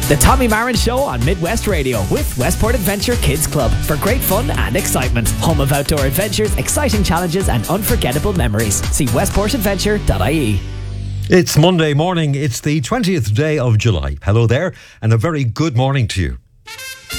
The Tommy Marin Show on Midwest Radio with Westport Adventure Kids Club for great fun and excitement. Home of outdoor adventures, exciting challenges and unforgettable memories. See westportadventure.ie. It's Monday morning. It's the 20th day of July. Hello there and a very good morning to you.